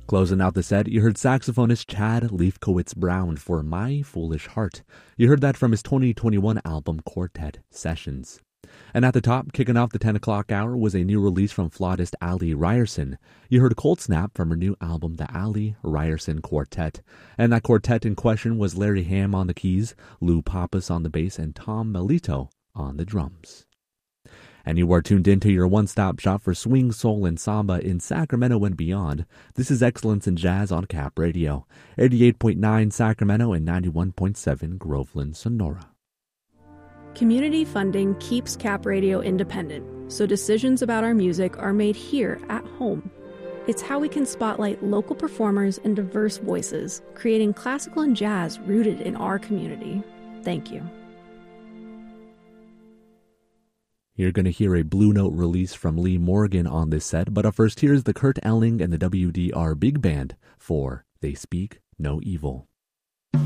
Closing out the set, you heard saxophonist Chad Leifkowitz Brown for My Foolish Heart. You heard that from his 2021 album Quartet Sessions. And at the top, kicking off the 10 o'clock hour, was a new release from flautist Ali Ryerson. You heard Cold Snap from her new album, The Ali Ryerson Quartet. And that quartet in question was Larry Ham on the keys, Lou Pappas on the bass, and Tom Melito on the drums. And you are tuned into your one-stop shop for swing, soul, and samba in Sacramento and beyond. This is Excellence in Jazz on Cap Radio, 88.9 Sacramento and 91.7 Groveland, Sonora. Community funding keeps Cap Radio independent, so decisions about our music are made here at home. It's how we can spotlight local performers and diverse voices, creating classical and jazz rooted in our community. Thank you. You're going to hear a Blue Note release from Lee Morgan on this set, but up first, here's the Kurt Elling and the WDR Big Band for They Speak No Evil.